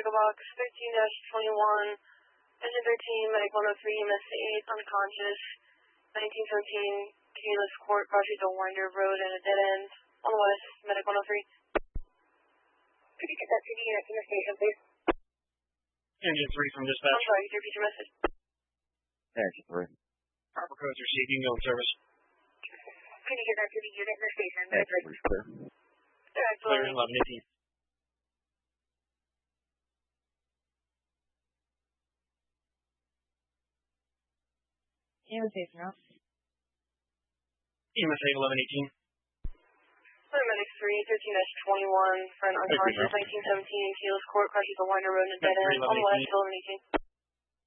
Medical Box 13-21, Engine 13, Medic 103, EMS 8, unconscious, 1917, Kalis Court, crosses a winder road and a dead end, on the west, Medic 103. Could you get that CD unit from the station, please? Engine 3 from dispatch. I'm sorry, could you repeat your message? Engine 3. Proper codes are seeking no service. Can you get that CD unit in the station? Engine 3 clear. Clear 1118. EMS 8 now. EMS 8 1118. Medic 3, 13-21, for an unconscious 1917, Kalis Court, crosses a winder road and a dead end, on the west, 1118.